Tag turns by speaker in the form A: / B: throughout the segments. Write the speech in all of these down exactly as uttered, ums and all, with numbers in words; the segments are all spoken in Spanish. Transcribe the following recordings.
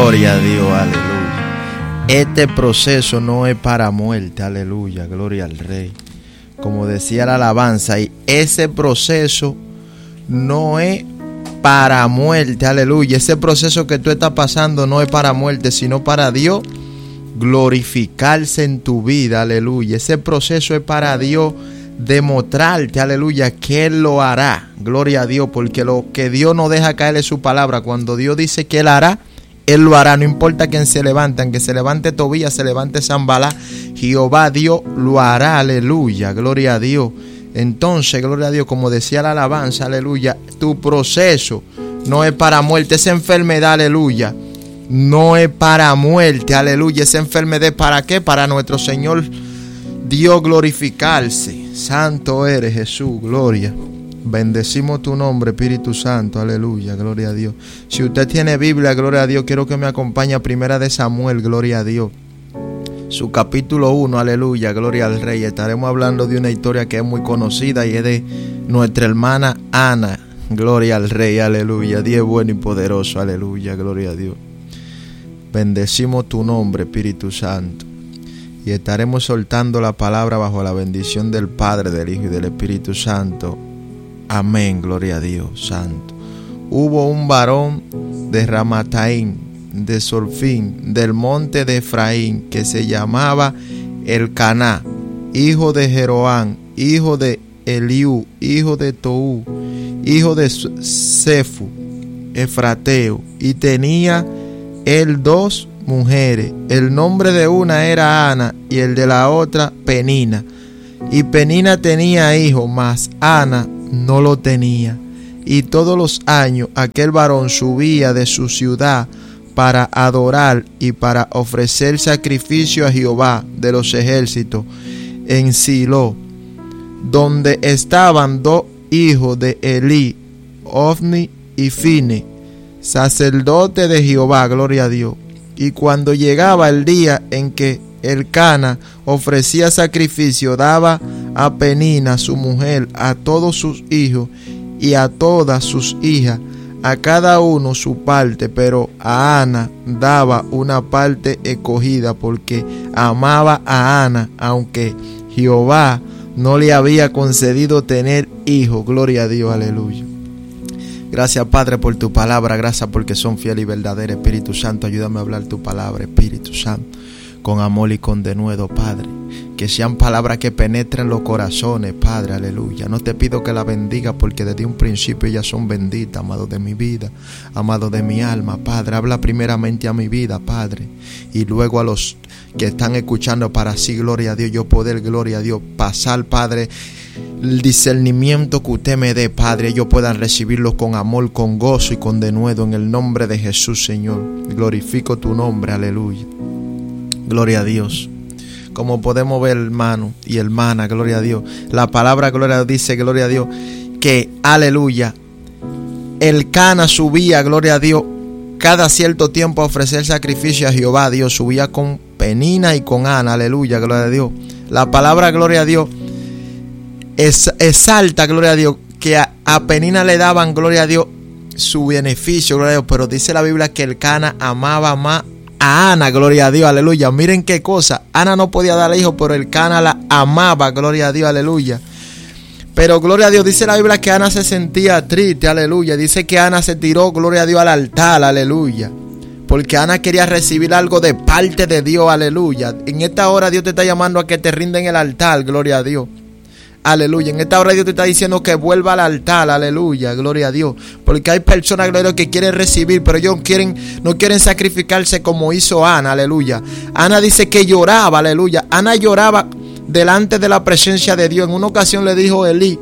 A: Gloria a Dios, aleluya. Este proceso no es para muerte, aleluya, gloria al Rey. Como decía la alabanza, y ese proceso no es para muerte, aleluya. Ese proceso que tú estás pasando no es para muerte, sino para Dios glorificarse en tu vida, aleluya. Ese proceso es para Dios demostrarte, aleluya, que Él lo hará, gloria a Dios, porque lo que Dios no deja caer es su palabra. Cuando Dios dice que Él hará, Él lo hará, no importa quién se levante, aunque se levante Tobías, se levante Sanballat, Jehová Dios lo hará, aleluya, gloria a Dios. Entonces, gloria a Dios, como decía la alabanza, aleluya, tu proceso no es para muerte, esa enfermedad, aleluya, no es para muerte, aleluya, esa enfermedad es para qué, para nuestro Señor Dios glorificarse. Santo eres, Jesús, gloria. Bendecimos tu nombre, Espíritu Santo, aleluya, gloria a Dios. Si usted tiene Biblia, gloria a Dios, quiero que me acompañe a Primera de Samuel, gloria a Dios. Su capítulo uno, aleluya, gloria al Rey. Estaremos hablando de una historia que es muy conocida y es de nuestra hermana Ana, gloria al Rey, aleluya. Dios es bueno y poderoso, aleluya, gloria a Dios. Bendecimos tu nombre, Espíritu Santo. Y estaremos soltando la palabra bajo la bendición del Padre, del Hijo y del Espíritu Santo. Amén, gloria a Dios, santo. Hubo un varón de Ramataim, de Sorfín, del monte de Efraín, que se llamaba Elcaná, hijo de Jeroán, hijo de Eliú, hijo de Toú, hijo de Sefu, Efrateo, y tenía él dos mujeres. El nombre de una era Ana y el de la otra Penina. Y Penina tenía hijo, mas Ana no lo tenía. Y todos los años aquel varón subía de su ciudad para adorar y para ofrecer sacrificio a Jehová de los ejércitos en Silo, donde estaban dos hijos de Elí, Ofni y Fine, sacerdote de Jehová, gloria a Dios. Y cuando llegaba el día en que Elcana ofrecía sacrificio, daba a Penina su mujer a todos sus hijos y a todas sus hijas, a cada uno su parte, pero a Ana daba una parte escogida, porque amaba a Ana, aunque Jehová no le había concedido tener hijos. Gloria a Dios, aleluya. Gracias, Padre, por tu palabra. Gracias porque son fiel y verdadera. Espíritu Santo, ayúdame a hablar tu palabra, Espíritu Santo, con amor y con denuedo, Padre. Que sean palabras que penetren los corazones, Padre, aleluya. No te pido que la bendiga, porque desde un principio ellas son benditas, amado de mi vida, amado de mi alma, Padre. Habla primeramente a mi vida, Padre, y luego a los que están escuchando, para así, gloria a Dios, yo poder, gloria a Dios, pasar, Padre, el discernimiento que usted me dé, Padre, yo pueda recibirlo con amor, con gozo y con denuedo, en el nombre de Jesús, Señor. Glorifico tu nombre, aleluya. Gloria a Dios. Como podemos ver, hermano y hermana, gloria a Dios, la palabra gloria a Dios dice, gloria a Dios, que, aleluya, Elcana subía, gloria a Dios, cada cierto tiempo a ofrecer sacrificio a Jehová. Dios subía con Penina y con Ana, aleluya, gloria a Dios. La palabra gloria a Dios es, exalta, gloria a Dios, que a, a Penina le daban, gloria a Dios, su beneficio, gloria a Dios, pero dice la Biblia que Elcana amaba más a Ana, gloria a Dios, aleluya. Miren qué cosa, Ana no podía darle hijo, pero Elcana la amaba, gloria a Dios, aleluya. Pero gloria a Dios, dice la Biblia que Ana se sentía triste, aleluya. Dice que Ana se tiró, gloria a Dios, al altar, aleluya, porque Ana quería recibir algo de parte de Dios, aleluya. En esta hora Dios te está llamando a que te rinda en el altar, gloria a Dios, aleluya. En esta hora Dios te está diciendo que vuelva al altar, aleluya, gloria a Dios. Porque hay personas, gloria a Dios, que quieren recibir, pero ellos quieren, no quieren sacrificarse como hizo Ana, aleluya. Ana dice que lloraba, aleluya. Ana lloraba delante de la presencia de Dios. En una ocasión le dijo Elí,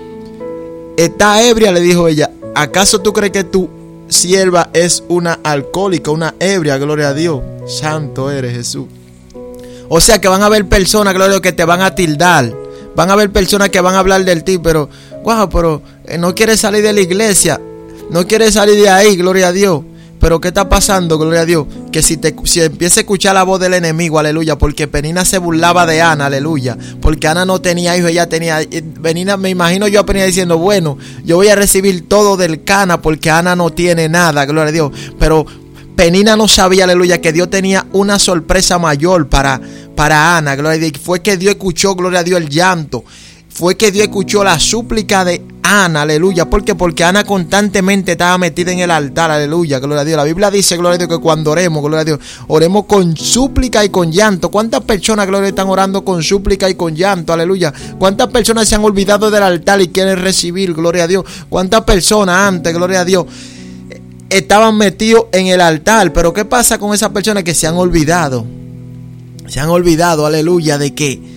A: está ebria, le dijo ella, ¿acaso tú crees que tu sierva es una alcohólica, una ebria? Gloria a Dios, santo eres, Jesús. O sea que van a haber personas, gloria a Dios, que te van a tildar. Van a haber personas que van a hablar del ti, pero, wow, pero eh, no quieres salir de la iglesia, no quieres salir de ahí, gloria a Dios. Pero ¿qué está pasando, gloria a Dios? Que si te si empieza a escuchar la voz del enemigo, aleluya, porque Penina se burlaba de Ana, aleluya, porque Ana no tenía hijos, ella tenía, Penina, me imagino yo a Penina diciendo, bueno, yo voy a recibir todo del Cana porque Ana no tiene nada, gloria a Dios, pero Penina no sabía, aleluya, que Dios tenía una sorpresa mayor para, para Ana, gloria a Dios. Fue que Dios escuchó, gloria a Dios, el llanto. Fue que Dios escuchó la súplica de Ana, aleluya. ¿Por qué? Porque Ana constantemente estaba metida en el altar, aleluya, gloria a Dios. La Biblia dice, gloria a Dios, que cuando oremos, gloria a Dios, oremos con súplica y con llanto. ¿Cuántas personas, gloria a Dios, están orando con súplica y con llanto, aleluya? ¿Cuántas personas se han olvidado del altar y quieren recibir, gloria a Dios? ¿Cuántas personas antes, gloria a Dios, estaban metidos en el altar? Pero ¿qué pasa con esas personas que se han olvidado? Se han olvidado, aleluya, de que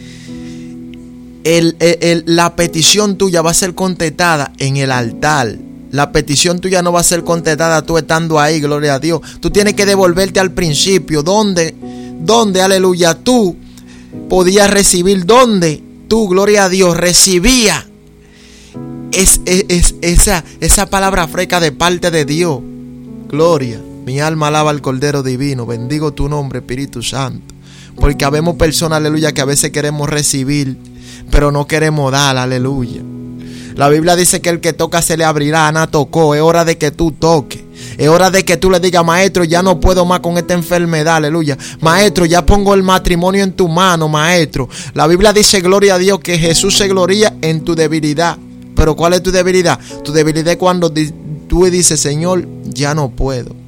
A: El, el, el, la petición tuya va a ser contestada en el altar. La petición tuya no va a ser contestada tú estando ahí, gloria a Dios. Tú tienes que devolverte al principio, donde, donde, aleluya, tú podías recibir, donde tú, gloria a Dios, recibía es, es, es, esa, esa palabra fresca de parte de Dios. Gloria, mi alma alaba al Cordero Divino. Bendigo tu nombre, Espíritu Santo. Porque habemos personas, aleluya, que a veces queremos recibir, pero no queremos dar, aleluya. La Biblia dice que el que toca se le abrirá. Ana tocó. Es hora de que tú toques. Es hora de que tú le digas, maestro, ya no puedo más con esta enfermedad, aleluya. Maestro, ya pongo el matrimonio en tu mano, maestro. La Biblia dice, gloria a Dios, que Jesús se gloría en tu debilidad. Pero ¿cuál es tu debilidad? Tu debilidad es cuando tú dices, Señor, ya no puedo.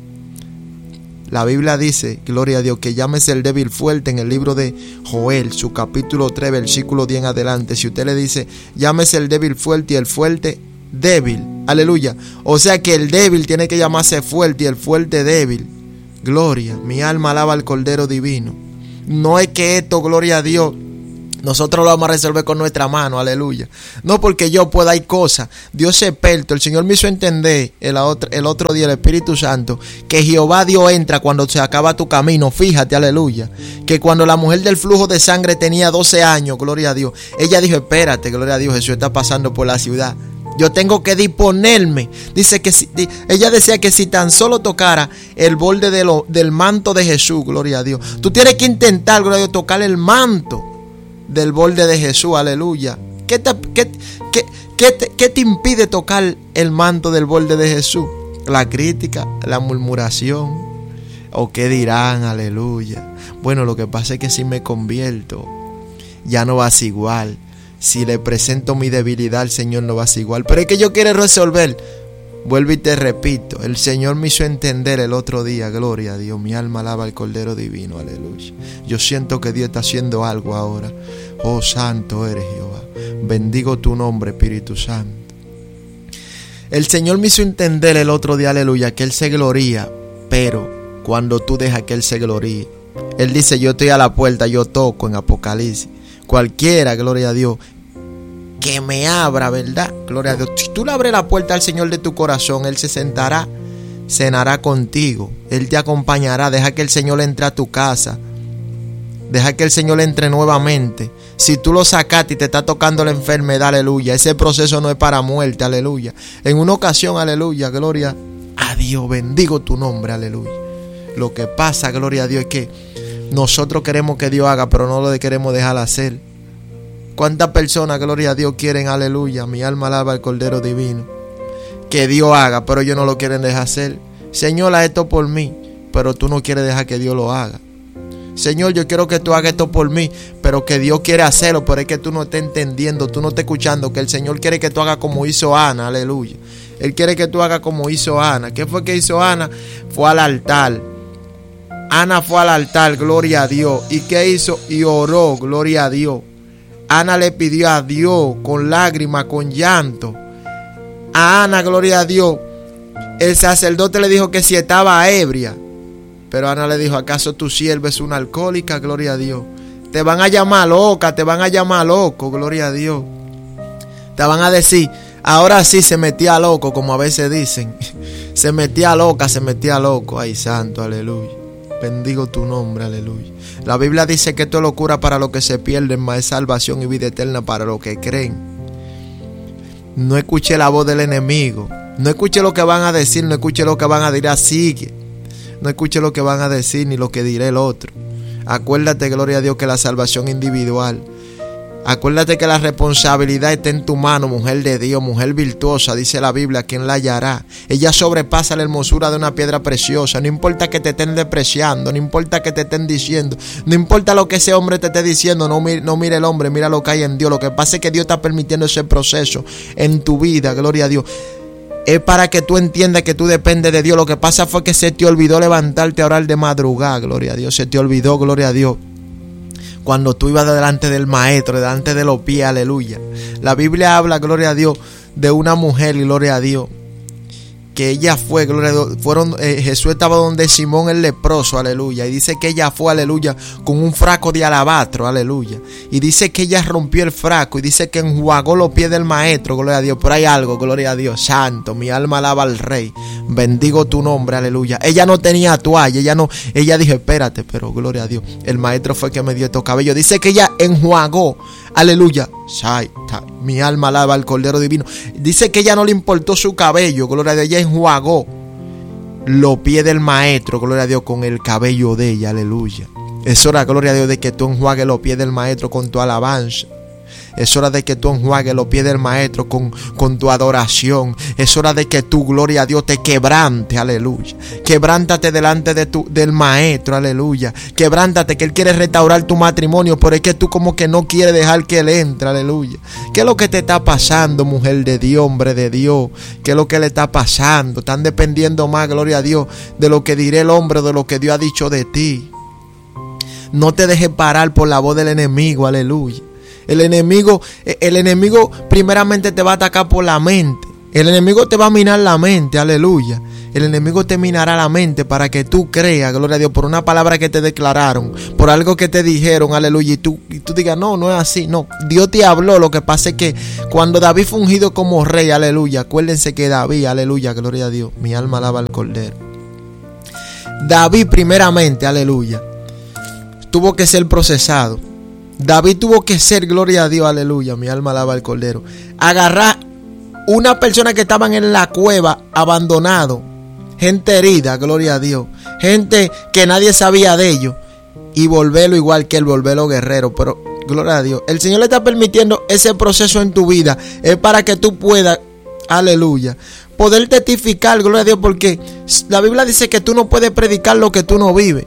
A: La Biblia dice, gloria a Dios, que llámese el débil fuerte en el libro de Joel, su capítulo tres, versículo diez en adelante. Si usted le dice, llámese el débil fuerte y el fuerte débil, aleluya. O sea que el débil tiene que llamarse fuerte y el fuerte débil. Gloria, mi alma alaba al Cordero Divino. No es que esto, gloria a Dios, nosotros lo vamos a resolver con nuestra mano, aleluya. No porque yo pueda, hay cosas. Dios es experto. El Señor me hizo entender el otro, el otro día, el Espíritu Santo, que Jehová Dios entra cuando se acaba tu camino. Fíjate, aleluya. Que cuando la mujer del flujo de sangre tenía doce años, gloria a Dios, ella dijo, espérate, gloria a Dios, Jesús está pasando por la ciudad. Yo tengo que disponerme. Dice que si, ella decía que si tan solo tocara el borde de lo, del manto de Jesús, gloria a Dios. Tú tienes que intentar, gloria a Dios, tocar el manto del borde de Jesús, aleluya. ¿Qué te, qué, qué, qué, te, ¿Qué te impide tocar el manto del borde de Jesús? La crítica, la murmuración, o qué dirán, aleluya. Bueno, lo que pasa es que si me convierto, ya no vas igual. Si le presento mi debilidad al Señor, no vas igual. Pero es que yo quiero resolver. Vuelvo y te repito, el Señor me hizo entender el otro día, gloria a Dios, mi alma alaba al Cordero Divino, aleluya. Yo siento que Dios está haciendo algo ahora. Oh, santo eres Jehová. Bendigo tu nombre, Espíritu Santo. El Señor me hizo entender el otro día, aleluya, que Él se gloría, pero cuando tú dejas que Él se gloríe. Él dice, yo estoy a la puerta, yo toco en Apocalipsis. Cualquiera, gloria a Dios, que me abra, ¿verdad? Gloria a Dios. Si tú le abres la puerta al Señor de tu corazón, Él se sentará, cenará contigo, Él te acompañará. Deja que el Señor entre a tu casa. Deja que el Señor entre nuevamente. Si tú lo sacaste y te está tocando la enfermedad, aleluya, ese proceso no es para muerte, aleluya. En una ocasión, aleluya, gloria a Dios, bendigo tu nombre, aleluya. Lo que pasa, gloria a Dios, es que nosotros queremos que Dios haga, pero no lo queremos dejar hacer. ¿Cuántas personas, gloria a Dios, quieren, aleluya, mi alma alaba al Cordero Divino, que Dios haga, pero ellos no lo quieren dejar hacer? Señor, haz esto por mí, pero tú no quieres dejar que Dios lo haga. Señor, yo quiero que tú hagas esto por mí, pero que Dios quiere hacerlo, pero es que tú no estás entendiendo, tú no estás escuchando, que el Señor quiere que tú hagas como hizo Ana, aleluya. Él quiere que tú hagas como hizo Ana. ¿Qué fue que hizo Ana? Fue al altar. Ana fue al altar, gloria a Dios. ¿Y qué hizo? Y oró, gloria a Dios. Ana le pidió a Dios con lágrimas, con llanto. A Ana, gloria a Dios, el sacerdote le dijo que si estaba ebria. Pero Ana le dijo, ¿acaso tu sierva es una alcohólica? Gloria a Dios. Te van a llamar loca, te van a llamar loco, gloria a Dios. Te van a decir, ahora sí se metía loco, como a veces dicen. Se metía loca, se metía loco. Ay, santo, aleluya. Bendigo tu nombre, aleluya. La Biblia dice que esto es locura para los que se pierden, mas es salvación y vida eterna para los que creen. No escuche la voz del enemigo. No escuche lo que van a decir, no escuche lo que van a decir, sigue. No escuche lo que van a decir ni lo que dirá el otro. Acuérdate, gloria a Dios, que la salvación individual Acuérdate que la responsabilidad está en tu mano, mujer de Dios, mujer virtuosa, dice la Biblia, ¿quién la hallará? Ella sobrepasa la hermosura de una piedra preciosa. No importa que te estén despreciando, no importa que te estén diciendo, no importa lo que ese hombre te esté diciendo, no mire, no mire el hombre, mira lo que hay en Dios. Lo que pasa es que Dios está permitiendo ese proceso en tu vida, gloria a Dios. Es para que tú entiendas que tú dependes de Dios. Lo que pasa fue que se te olvidó levantarte a orar de madrugada, gloria a Dios. Se te olvidó, gloria a Dios. Cuando tú ibas delante del maestro, delante de los pies, aleluya. La Biblia habla, gloria a Dios, de una mujer, gloria a Dios, que ella fue, gloria a Dios, fueron, eh, Jesús estaba donde Simón el leproso, aleluya, y dice que ella fue, aleluya, con un frasco de alabastro, aleluya, y dice que ella rompió el frasco, y dice que enjuagó los pies del maestro, gloria a Dios. Pero hay algo, gloria a Dios, santo, mi alma alaba al Rey, bendigo tu nombre, aleluya. Ella no tenía toalla, ella no, ella dijo, espérate, pero gloria a Dios, el maestro fue que me dio estos cabellos. Dice que ella enjuagó, aleluya, mi alma alaba al Cordero Divino. Dice que ella no le importó su cabello, gloria a Dios, ella enjuagó los pies del maestro, gloria a Dios, con el cabello de ella, aleluya. Es hora, gloria a Dios, de que tú enjuagues los pies del maestro con tu alabanza. Es hora de que tú enjuagues los pies del maestro con, con tu adoración. Es hora de que tu, gloria a Dios, te quebrante, aleluya. Quebrántate delante de tu, del maestro, aleluya. Quebrántate, que él quiere restaurar tu matrimonio, pero es que tú como que no quieres dejar que él entre, aleluya. ¿Qué es lo que te está pasando, mujer de Dios, hombre de Dios? ¿Qué es lo que le está pasando? Están dependiendo más, gloria a Dios, de lo que dirá el hombre, de lo que Dios ha dicho de ti. No te dejes parar por la voz del enemigo, aleluya. El enemigo, el enemigo primeramente te va a atacar por la mente. El enemigo te va a minar la mente, aleluya. El enemigo te minará la mente para que tú creas, gloria a Dios, por una palabra que te declararon, por algo que te dijeron, aleluya, y tú, y tú digas, no, no es así, no. Dios te habló. Lo que pasa es que cuando David fue ungido como rey, aleluya, acuérdense que David, aleluya, gloria a Dios, mi alma alaba al Cordero. David primeramente, aleluya, tuvo que ser procesado. David tuvo que ser, gloria a Dios, aleluya, mi alma alaba al Cordero, agarrar una persona que estaban en la cueva abandonado, gente herida, gloria a Dios, gente que nadie sabía de ellos, y volverlo igual que él, volverlo guerrero. Pero gloria a Dios, el Señor le está permitiendo ese proceso en tu vida, es para que tú puedas, aleluya, poder testificar, gloria a Dios, porque la Biblia dice que tú no puedes predicar lo que tú no vives.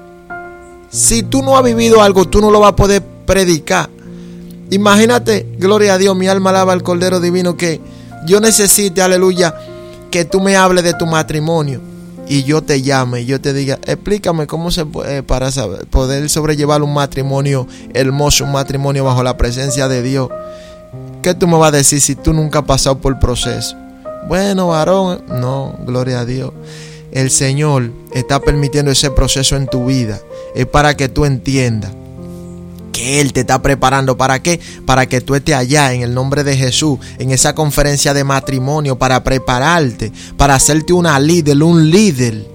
A: Si tú no has vivido algo, tú no lo vas a poder predicar. Imagínate, gloria a Dios, mi alma alaba al Cordero Divino, que yo necesite, aleluya, que tú me hables de tu matrimonio y yo te llame y yo te diga, explícame cómo se puede, para saber, poder sobrellevar un matrimonio hermoso, un matrimonio bajo la presencia de Dios. ¿Qué tú me vas a decir si tú nunca has pasado por el proceso? Bueno, varón, no, gloria a Dios. El Señor está permitiendo ese proceso en tu vida. Es para que tú entiendas que Él te está preparando. ¿Para qué? Para que tú estés allá en el nombre de Jesús, en esa conferencia de matrimonio, para prepararte, para hacerte una líder, un líder.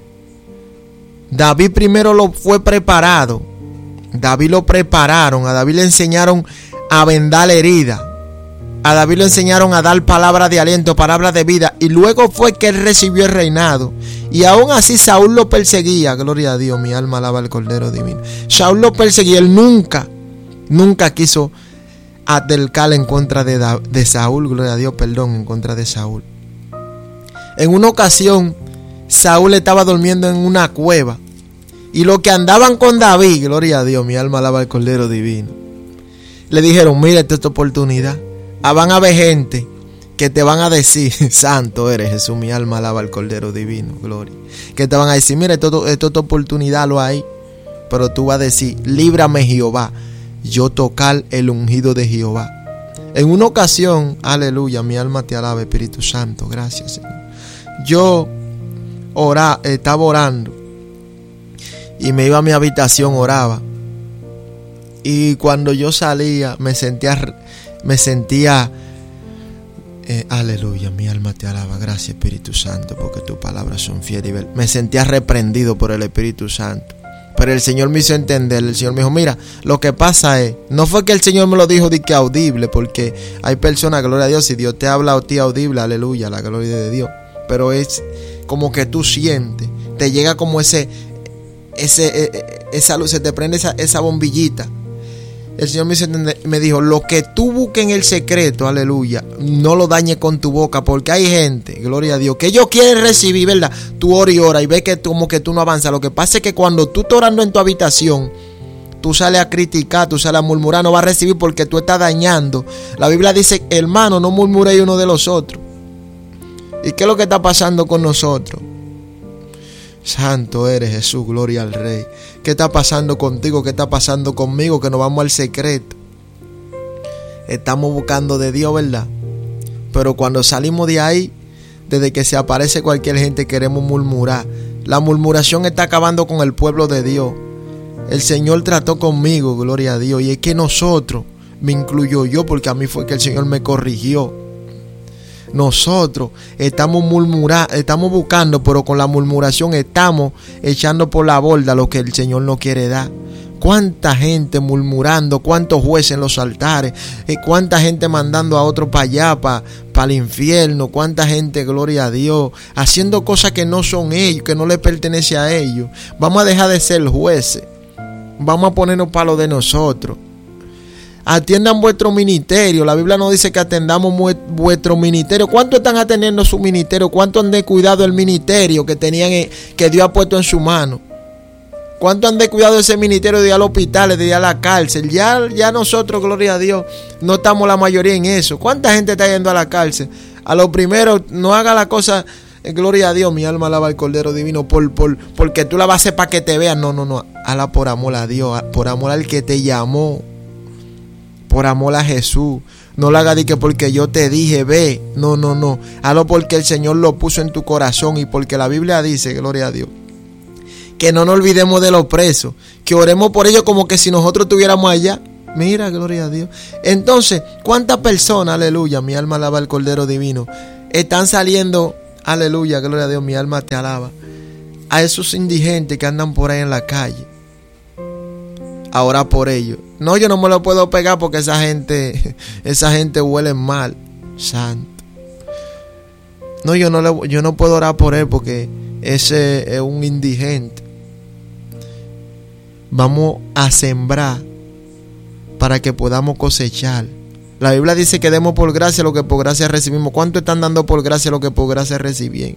A: David primero lo fue preparado. David lo prepararon. A David le enseñaron a vendar la herida. A David le enseñaron a dar palabras de aliento, palabras de vida. Y luego fue que él recibió el reinado. Y aún así Saúl lo perseguía. Gloria a Dios, mi alma alaba al Cordero Divino. Saúl lo perseguía. Él nunca, nunca quiso atercar en contra de, de Saúl. Gloria a Dios, perdón, en contra de Saúl. En una ocasión, Saúl estaba durmiendo en una cueva. Y los que andaban con David, gloria a Dios, mi alma alaba al Cordero Divino, le dijeron, mira, esta es tu oportunidad. Ah, van a haber gente que te van a decir, santo eres Jesús, mi alma alaba al Cordero Divino, gloria. Que te van a decir, mira, esto, esto es tu oportunidad, lo hay. Pero tú vas a decir, líbrame Jehová, yo tocar el ungido de Jehová. En una ocasión, aleluya, mi alma te alaba, Espíritu Santo, gracias Señor. Yo ora, estaba orando y me iba a mi habitación, oraba. Y cuando yo salía, me sentía... Me sentía, eh, aleluya, mi alma te alaba, gracias Espíritu Santo, porque tus palabras son fieles y verdaderas. Me sentía reprendido por el Espíritu Santo, pero el Señor me hizo entender. El Señor me dijo, mira, lo que pasa es, no fue que el Señor me lo dijo de que audible, porque hay personas, gloria a Dios, si Dios te habla a ti audible, aleluya, la gloria de Dios, pero es como que tú sientes, te llega como ese, ese, esa luz, se te prende esa, esa bombillita. el Señor me, hizo entender, me dijo, lo que tú busques en el secreto, aleluya, no lo dañes con tu boca, porque hay gente, gloria a Dios, que ellos quieren recibir, ¿verdad? Tú ora y ora y ves que tú, como que tú no avanzas. Lo que pasa es que cuando tú estás orando en tu habitación, tú sales a criticar, tú sales a murmurar, no vas a recibir porque tú estás dañando. La Biblia dice, hermano, no murmuréis uno de los otros. ¿Y qué es lo que está pasando con nosotros? Santo eres Jesús, gloria al Rey. ¿Qué está pasando contigo? ¿Qué está pasando conmigo? Que nos vamos al secreto. Estamos buscando de Dios, ¿verdad? Pero cuando salimos de ahí, desde que se aparece cualquier gente, queremos murmurar. La murmuración está acabando con el pueblo de Dios. El Señor trató conmigo, gloria a Dios. Y es que nosotros, me incluyo yo, porque a mí fue que el Señor me corrigió. Nosotros estamos murmurando, estamos buscando, pero con la murmuración estamos echando por la borda lo que el Señor no quiere dar. Cuánta gente murmurando, cuántos jueces en los altares, eh, cuánta gente mandando a otro para allá, para pa el infierno, cuánta gente, gloria a Dios, haciendo cosas que no son ellos, que no les pertenece a ellos. Vamos a dejar de ser jueces, vamos a ponernos para lo de nosotros. Atiendan vuestro ministerio. La Biblia nos dice que atendamos vuestro ministerio. ¿Cuánto están atendiendo su ministerio? ¿Cuánto han descuidado el ministerio que tenían, que Dios ha puesto en su mano? ¿Cuánto han descuidado ese ministerio de ir al hospital, de ir a la cárcel? Ya, ya nosotros, gloria a Dios, no estamos la mayoría en eso. ¿Cuánta gente está yendo a la cárcel? A lo primero, no haga la cosa, eh, gloria a Dios, mi alma alaba al Cordero Divino, por, por, porque tú la vas a hacer para que te vean. No, no, no, hazla por amor a Dios, por amor al que te llamó. Por amor a Jesús. No lo hagas de que porque yo te dije, ve. No, no, no. Hazlo porque el Señor lo puso en tu corazón y porque la Biblia dice, gloria a Dios, que no nos olvidemos de los presos, que oremos por ellos como que si nosotros estuviéramos allá. Mira, gloria a Dios. Entonces, ¿cuántas personas, aleluya, mi alma alaba al Cordero Divino, están saliendo, aleluya, gloria a Dios, mi alma te alaba, a esos indigentes que andan por ahí en la calle, a orar por ellos? No, yo no me lo puedo pegar porque esa gente, esa gente huele mal. Santo. No, yo no, le, yo no puedo orar por él porque ese es un indigente. Vamos a sembrar para que podamos cosechar. La Biblia dice que demos por gracia lo que por gracia recibimos. ¿Cuánto están dando por gracia lo que por gracia reciben?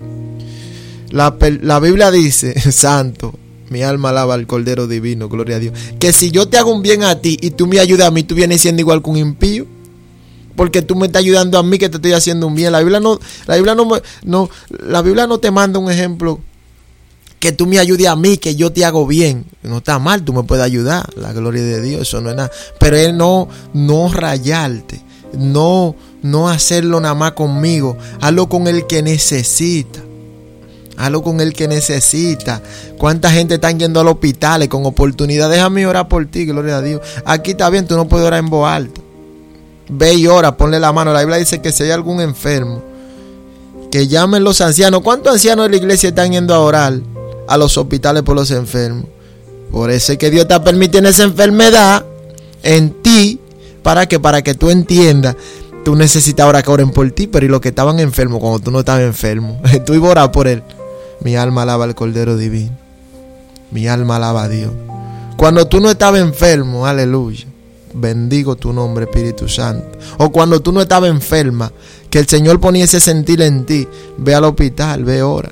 A: La, la Biblia dice, santo, mi alma alaba al Cordero Divino, gloria a Dios, que si yo te hago un bien a ti y tú me ayudas a mí, tú vienes siendo igual que un impío, porque tú me estás ayudando a mí que te estoy haciendo un bien. La Biblia no, la Biblia no, no, la Biblia no te manda un ejemplo que tú me ayudes a mí, que yo te hago bien. No está mal, tú me puedes ayudar, la gloria de Dios, eso no es nada. Pero él no, no rayarte, no, no hacerlo nada más conmigo, hazlo con el que necesita. Hazlo con el que necesita. ¿Cuánta gente están yendo a los hospitales con oportunidad? Déjame orar por ti, gloria a Dios. Aquí está bien, tú no puedes orar en voz alta. Ve y ora, ponle la mano. La Biblia dice que si hay algún enfermo, que llamen los ancianos. ¿Cuántos ancianos de la iglesia están yendo a orar a los hospitales por los enfermos? Por eso es que Dios está permitiendo esa enfermedad en ti. ¿Para qué? Para que tú entiendas. Tú necesitas ahora que oren por ti, pero y los que estaban enfermos cuando tú no estabas enfermo, tú ibas a orar por él. Mi alma alaba al Cordero Divino. Mi alma alaba a Dios. Cuando tú no estabas enfermo, aleluya, bendigo tu nombre, Espíritu Santo. O cuando tú no estabas enferma, que el Señor ponía ese sentir en ti, ve al hospital, ve ora.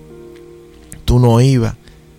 A: Tú no ibas.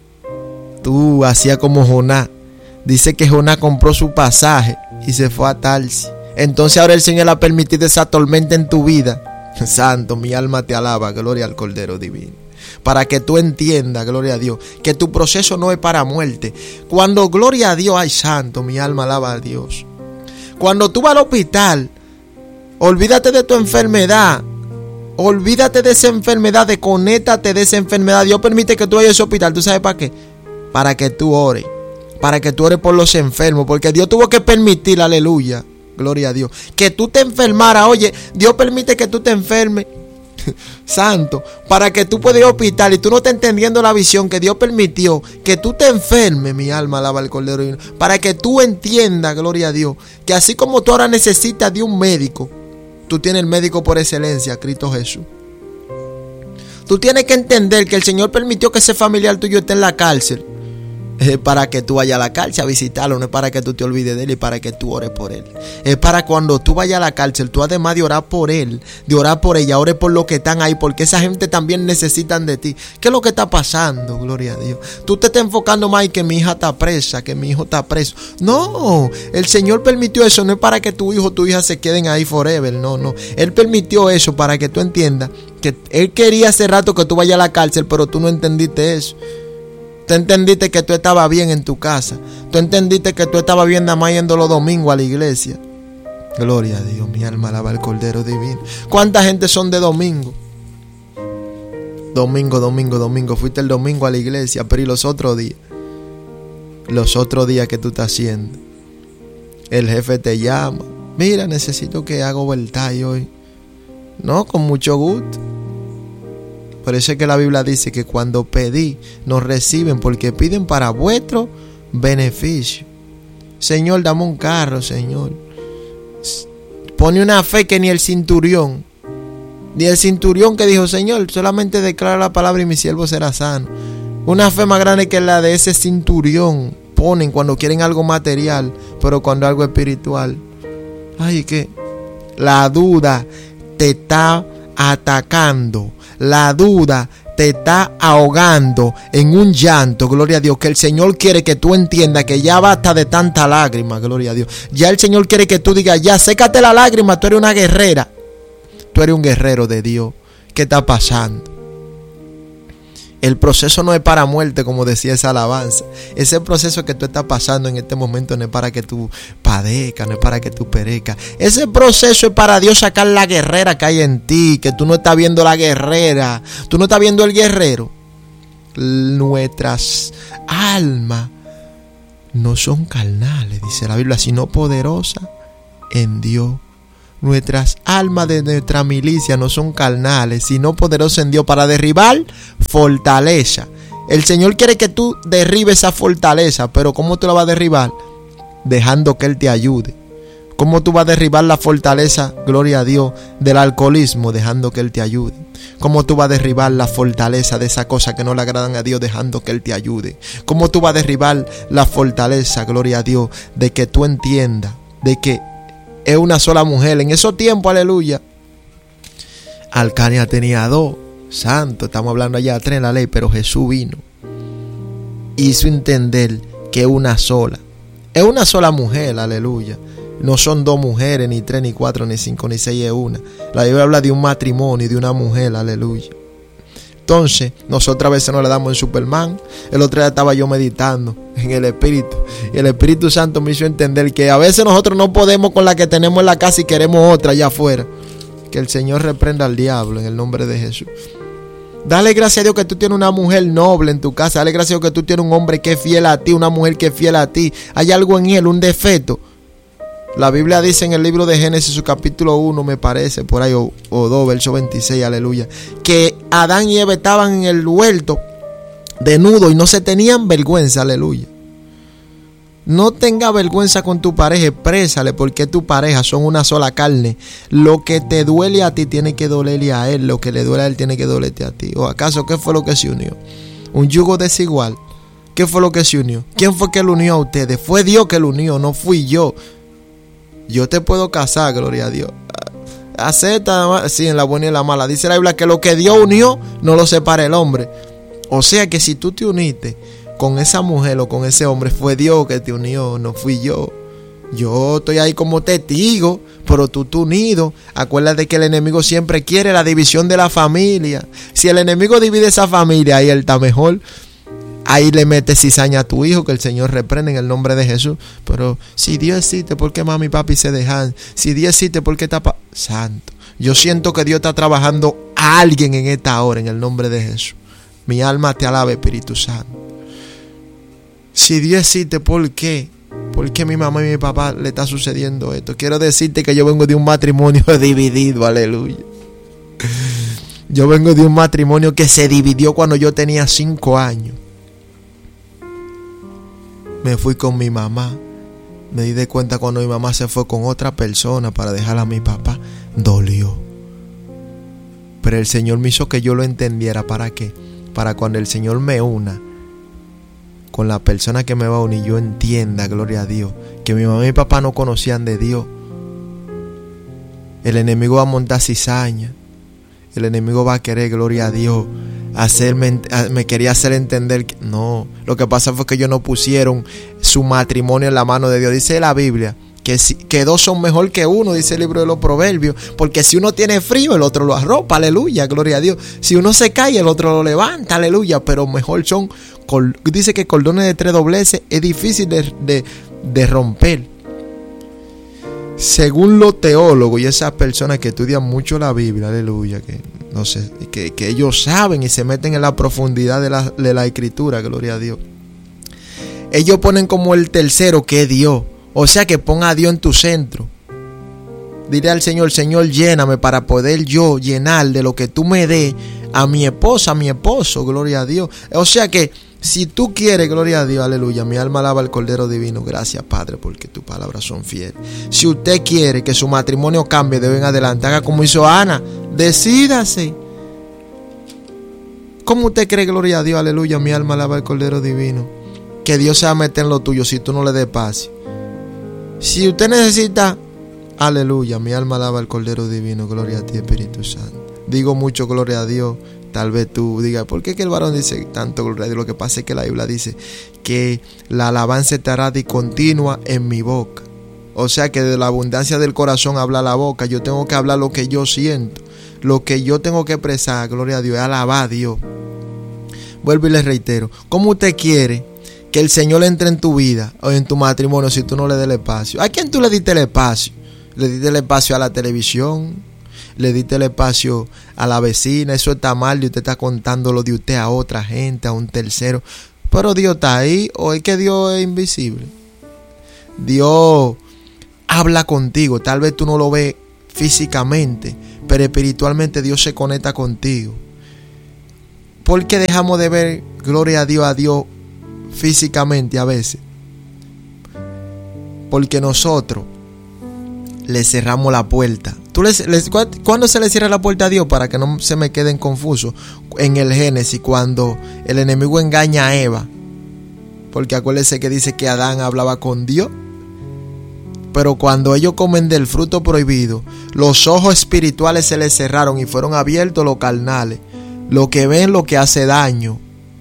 A: Tú hacías como Jonás. Dice que Jonás compró su pasaje y se fue a Tarsis. Entonces ahora el Señor ha permitido esa tormenta en tu vida. Santo, mi alma te alaba, gloria al Cordero Divino. Para que tú entiendas, gloria a Dios, que tu proceso no es para muerte. Cuando, gloria a Dios, ay santo, mi alma alaba a Dios. Cuando tú vas al hospital, olvídate de tu enfermedad. Olvídate de esa enfermedad, desconéctate de esa enfermedad. Dios permite que tú vayas a ese hospital. ¿Tú sabes para qué? Para que tú ores. Para que tú ores por los enfermos. Porque Dios tuvo que permitir, aleluya, gloria a Dios, que tú te enfermaras. Oye, Dios permite que tú te enfermes, santo, para que tú puedas ir al hospital y tú no estás entendiendo la visión que Dios permitió que tú te enfermes. Mi alma alaba al Cordero Divino. Para que tú entiendas, gloria a Dios, que así como tú ahora necesitas de un médico, tú tienes el médico por excelencia, Cristo Jesús. Tú tienes que entender que el Señor permitió que ese familiar tuyo esté en la cárcel Es para que tú vayas a la cárcel a visitarlo, no es para que tú te olvides de él, es para que tú ores por él. Es para cuando tú vayas a la cárcel, tú además de orar por él, de orar por ella, ores por los que están ahí, porque esa gente también necesitan de ti. ¿Qué es lo que está pasando? Gloria a Dios. Tú te estás enfocando más en que mi hija está presa, que mi hijo está preso. No, el Señor permitió eso, no es para que tu hijo o tu hija se queden ahí forever, no, no. Él permitió eso para que tú entiendas que Él quería hace rato que tú vayas a la cárcel, pero tú no entendiste eso. Tú entendiste que tú estabas bien en tu casa. Tú entendiste que tú estabas bien nada más yendo los domingos a la iglesia. Gloria a Dios, mi alma alaba al Cordero Divino. ¿Cuánta gente son de domingo? Domingo, domingo, domingo. Fuiste el domingo a la iglesia, pero ¿y los otros días? Los otros días que tú estás haciendo. El jefe te llama. Mira, necesito que haga overtime hoy. No, con mucho gusto. Por eso es que la Biblia dice que cuando pedí, nos reciben, porque piden para vuestro beneficio. Señor, dame un carro, Señor. Pone una fe que ni el centurión, ni el centurión que dijo, Señor, solamente declara la palabra y mi siervo será sano. Una fe más grande que la de ese centurión ponen cuando quieren algo material, pero cuando algo espiritual. Ay, que la duda te está atacando. La duda te está ahogando en un llanto, gloria a Dios, que el Señor quiere que tú entiendas que ya basta de tanta lágrima, gloria a Dios. Ya el Señor quiere que tú digas, ya sécate la lágrima, tú eres una guerrera. Tú eres un guerrero de Dios. ¿Qué está pasando? El proceso no es para muerte, como decía esa alabanza. Ese proceso que tú estás pasando en este momento no es para que tú padezcas, no es para que tú perezcas. Ese proceso es para Dios sacar la guerrera que hay en ti, que tú no estás viendo la guerrera, tú no estás viendo el guerrero. Nuestras almas no son carnales, dice la Biblia, sino poderosas en Dios. Nuestras almas de nuestra milicia no son carnales, sino poderosas en Dios para derribar fortaleza. El Señor quiere que tú derribes esa fortaleza, pero ¿cómo tú la vas a derribar? Dejando que Él te ayude. ¿Cómo tú vas a derribar la fortaleza, gloria a Dios, del alcoholismo? Dejando que Él te ayude. ¿Cómo tú vas a derribar la fortaleza de esa cosa que no le agradan a Dios? Dejando que Él te ayude. ¿Cómo tú vas a derribar la fortaleza, gloria a Dios, de que tú entiendas de que es una sola mujer? En esos tiempos, aleluya, Alcania tenía dos, santo, estamos hablando allá de tres en la ley, pero Jesús vino, hizo entender que es una sola, es una sola mujer, aleluya. No son dos mujeres, ni tres, ni cuatro, ni cinco, ni seis, es una. La Biblia habla de un matrimonio, de una mujer, aleluya. Entonces, nosotros a veces no le damos en Superman. El otro día estaba yo meditando en el Espíritu, y el Espíritu Santo me hizo entender que a veces nosotros no podemos con la que tenemos en la casa y queremos otra allá afuera. Que el Señor reprenda al diablo en el nombre de Jesús. Dale gracias a Dios que tú tienes una mujer noble en tu casa. Dale gracias a Dios que tú tienes un hombre que es fiel a ti, una mujer que es fiel a ti. Hay algo en él, un defecto. La Biblia dice en el libro de Génesis, su capítulo uno, me parece, por ahí, o, o dos, verso veintiséis, aleluya, que Adán y Eva estaban en el huerto desnudos y no se tenían vergüenza, aleluya. No tenga vergüenza con tu pareja, exprésale porque tu pareja son una sola carne. Lo que te duele a ti tiene que dolerle a él, lo que le duele a él tiene que dolerte a ti. ¿O acaso qué fue lo que se unió? Un yugo desigual. ¿Qué fue lo que se unió? ¿Quién fue que lo unió a ustedes? Fue Dios que lo unió, no fui yo. Yo te puedo casar, gloria a Dios. Acepta, sí, en la buena y en la mala. Dice la Biblia que lo que Dios unió no lo separa el hombre. O sea que si tú te uniste con esa mujer o con ese hombre, fue Dios que te unió, no fui yo. Yo estoy ahí como testigo, pero tú te unido. Acuérdate que el enemigo siempre quiere la división de la familia. Si el enemigo divide esa familia, ahí él está mejor. Ahí le metes cizaña a tu hijo, que el Señor reprende en el nombre de Jesús. Pero si Dios existe, ¿por qué mami y papi se dejan? Si Dios existe, ¿por qué está pa- santo? Yo siento que Dios está trabajando a alguien en esta hora, en el nombre de Jesús. Mi alma te alaba, Espíritu Santo. Si Dios existe, ¿por qué? ¿Por qué a mi mamá y mi papá le está sucediendo esto? Quiero decirte que yo vengo de un matrimonio dividido, aleluya. Yo vengo de un matrimonio que se dividió cuando yo tenía cinco años. Me fui con mi mamá. Me di de cuenta cuando mi mamá se fue con otra persona para dejar a mi papá. Dolió. Pero el Señor me hizo que yo lo entendiera. ¿Para qué? Para cuando el Señor me una con la persona que me va a unir yo entienda, gloria a Dios, que mi mamá y mi papá no conocían de Dios. El enemigo va a montar cizaña. El enemigo va a querer, gloria a Dios, hacerme, me quería hacer entender que no. Lo que pasa fue que ellos no pusieron su matrimonio en la mano de Dios. Dice la Biblia que, si, que dos son mejor que uno, dice el libro de los Proverbios, porque si uno tiene frío, el otro lo arropa, aleluya, gloria a Dios. Si uno se cae, el otro lo levanta, aleluya, pero mejor son, dice que cordones de tres dobleces es difícil de, de, de romper. Según los teólogos y esas personas que estudian mucho la Biblia, aleluya, que no sé, que, que ellos saben y se meten en la profundidad de la, de la escritura, gloria a Dios. Ellos ponen como el tercero que es Dios, o sea que ponga a Dios en tu centro. Diré al Señor, Señor, lléname para poder yo llenar de lo que tú me des a mi esposa, a mi esposo, gloria a Dios. O sea que si tú quieres, gloria a Dios, aleluya, mi alma alaba al Cordero Divino. Gracias, Padre, porque tus palabras son fieles. Si usted quiere que su matrimonio cambie de hoy en adelante, haga como hizo Ana, decídase. ¿Cómo usted cree, gloria a Dios, aleluya, mi alma alaba al Cordero Divino, que Dios se va a meter en lo tuyo si tú no le des paz? Si usted necesita, aleluya, mi alma alaba al Cordero Divino, gloria a ti, Espíritu Santo. Digo mucho, gloria a Dios. Tal vez tú digas, ¿por qué que el varón dice tanto gloria a Dios? Lo que pasa es que la Biblia dice que la alabanza estará de continua en mi boca. O sea que de la abundancia del corazón habla la boca. Yo tengo que hablar lo que yo siento, lo que yo tengo que expresar, gloria a Dios, es alabar a Dios. Vuelvo y les reitero, ¿cómo usted quiere que el Señor entre en tu vida o en tu matrimonio si tú no le das el espacio? ¿A quién tú le diste el espacio? ¿Le diste el espacio a la televisión? ¿Le diste el espacio a la vecina? Eso está mal, y usted está contando lo de usted a otra gente, a un tercero. Pero Dios está ahí, o es que Dios es invisible. Dios habla contigo, tal vez tú no lo ves físicamente, pero espiritualmente Dios se conecta contigo. ¿Por qué dejamos de ver, gloria a Dios, a Dios físicamente a veces? Porque nosotros le cerramos la puerta. ¿Tú les, les, ¿Cuándo se le cierra la puerta a Dios? Para que no se me queden confusos. En el Génesis, cuando el enemigo engaña a Eva. Porque acuérdense que dice que Adán hablaba con Dios. Pero cuando ellos comen del fruto prohibido, los ojos espirituales se les cerraron y fueron abiertos los carnales. Lo que ven, lo que hace daño.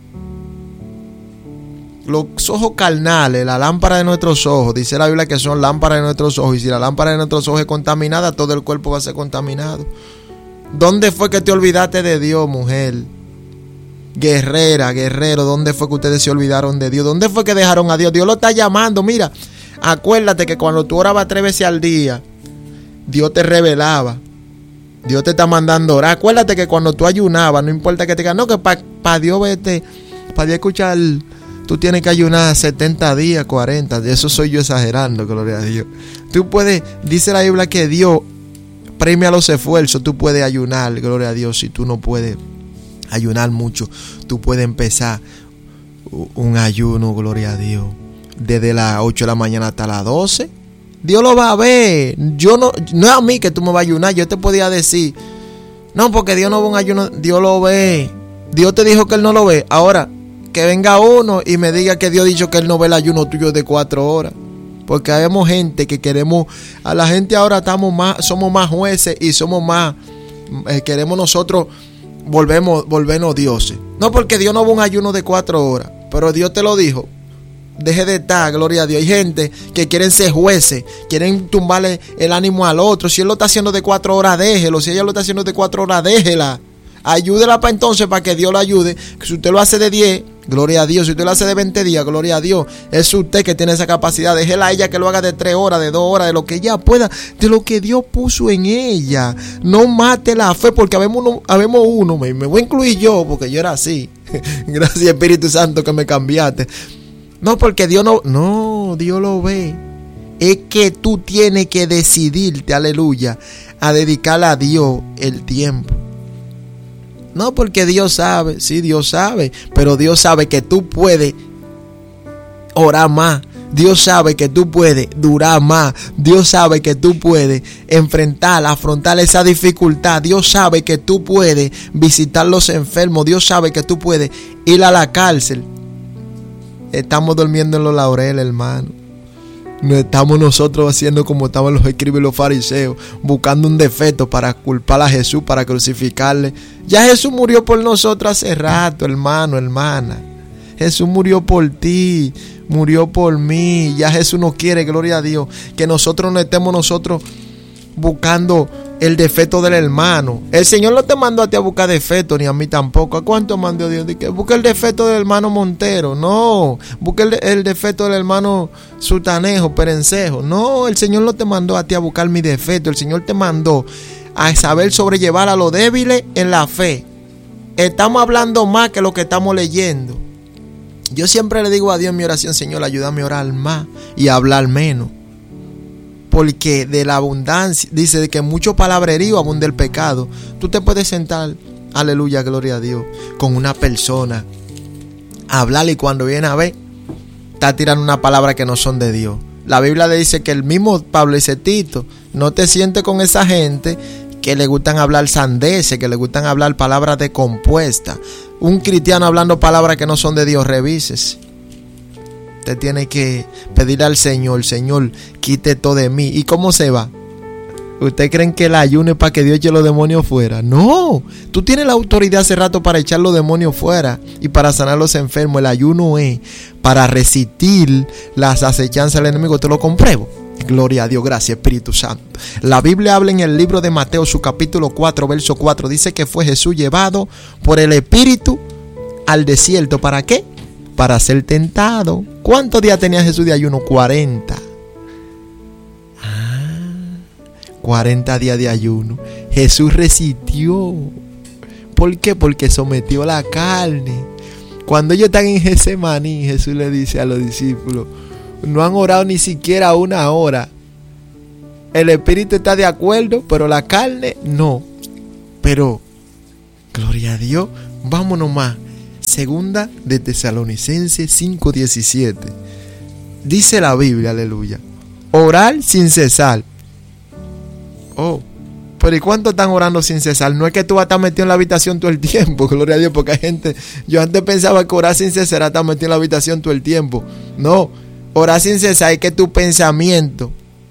A: Los ojos carnales, la lámpara de nuestros ojos, dice la Biblia que son lámparas de nuestros ojos. Y si la lámpara de nuestros ojos es contaminada, todo el cuerpo va a ser contaminado. ¿Dónde fue que te olvidaste de Dios, mujer? Guerrera, guerrero, ¿dónde fue que ustedes se olvidaron de Dios? ¿Dónde fue que dejaron a Dios? Dios lo está llamando. Mira, acuérdate que cuando tú orabas tres veces al día, Dios te revelaba. Dios te está mandando a orar. Acuérdate que cuando tú ayunabas, no importa que te digan, no, que para pa Dios vete, para Dios escuchar, tú tienes que ayunar setenta días, cuarenta. Eso soy yo exagerando, gloria a Dios. Tú puedes, dice la Biblia que Dios premia los esfuerzos. Tú puedes ayunar, gloria a Dios. Si tú no puedes ayunar mucho, tú puedes empezar un ayuno, gloria a Dios, desde las ocho de la mañana hasta las doce. Dios lo va a ver. Yo no, no es a mí que tú me vas a ayunar. Yo te podía decir, no, porque Dios no va a un ayuno. Dios lo ve. Dios te dijo que Él no lo ve. Ahora, que venga uno y me diga que Dios ha dicho que Él no ve el ayuno tuyo de cuatro horas. Porque habemos gente que queremos, a la gente ahora estamos más, somos más jueces y somos más, eh, queremos nosotros volvemos, volvernos dioses. No, porque Dios no va a un ayuno de cuatro horas, pero Dios te lo dijo. Deje de estar, gloria a Dios. Hay gente que quieren ser jueces, quieren tumbarle el ánimo al otro. Si Él lo está haciendo de cuatro horas, déjelo. Si ella lo está haciendo de cuatro horas, déjela. Ayúdela para entonces, para que Dios la ayude. Si usted lo hace de diez, gloria a Dios. Si usted lo hace de veinte días, gloria a Dios. Es usted que tiene esa capacidad. Déjela a ella que lo haga de tres horas, de dos horas, de lo que ella pueda, de lo que Dios puso en ella. No mate la fe, porque habemos uno, habemos uno me, me voy a incluir yo, porque yo era así. Gracias, Espíritu Santo, que me cambiaste. No, porque Dios no, no, Dios lo ve. Es que tú tienes que decidirte, aleluya, a dedicarle a Dios el tiempo. No, porque Dios sabe, sí, Dios sabe, pero Dios sabe que tú puedes orar más. Dios sabe que tú puedes durar más. Dios sabe que tú puedes enfrentar, afrontar esa dificultad. Dios sabe que tú puedes visitar los enfermos. Dios sabe que tú puedes ir a la cárcel. estamos durmiendo en los laureles, hermano. No estamos nosotros haciendo como estaban los escribas y los fariseos, buscando un defecto para culpar a Jesús, para crucificarle. Ya Jesús murió por nosotros hace rato, hermano, hermana. Jesús murió por ti, murió por mí. Ya Jesús no quiere, gloria a Dios, que nosotros no estemos nosotros buscando el defecto del hermano. El Señor no te mandó a ti a buscar defecto, ni a mí tampoco. ¿A cuánto mandó Dios? De que busca el defecto del hermano Montero. No, busca el, el defecto del hermano Sutanejo, Perencejo. No, el Señor no te mandó a ti a buscar mi defecto. El Señor te mandó a saber sobrellevar a los débiles en la fe. Estamos hablando más que lo que estamos leyendo. Yo siempre le digo a Dios en mi oración: Señor, ayúdame a orar más y a hablar menos. Porque de la abundancia, dice de que mucho palabrerío abunda el pecado. Tú te puedes sentar, aleluya, gloria a Dios, con una persona, a hablar, y cuando viene a ver, está tirando una palabra que no son de Dios. La Biblia le dice que el mismo Pablo dice: Tito, no te sientes con esa gente que le gustan hablar sandeces, que le gustan hablar palabras decompuestas. Un cristiano hablando palabras que no son de Dios, revísese. Usted tiene que pedirle al Señor: Señor, quite todo de mí. ¿Y cómo se va? ¿Usted creen que el ayuno es para que Dios eche los demonios fuera? No, tú tienes la autoridad hace rato para echar los demonios fuera y para sanar a los enfermos. El ayuno es para resistir las acechanzas del enemigo. Te lo compruebo. Gloria a Dios, gracias Espíritu Santo. La Biblia habla en el libro de Mateo, su capítulo cuatro, verso cuatro. Dice que fue Jesús llevado por el Espíritu al desierto. ¿Para qué? Para ser tentado. ¿Cuántos días tenía Jesús de ayuno? cuarenta. Ah, cuarenta días de ayuno. Jesús resistió. ¿Por qué? Porque sometió la carne. Cuando ellos están en Getsemaní, Jesús le dice a los discípulos: no han orado ni siquiera una hora. El espíritu está de acuerdo, pero la carne no. Pero, gloria a Dios, vámonos más. Segunda de Tesalonicenses cinco diecisiete. Dice la Biblia, aleluya: orar sin cesar. Oh, pero ¿y cuánto están orando sin cesar? No es que tú vas a estar metido en la habitación todo el tiempo, gloria a Dios, porque hay gente, yo antes pensaba que orar sin cesar era estar metido en la habitación todo el tiempo. No, orar sin cesar es que tu pensamiento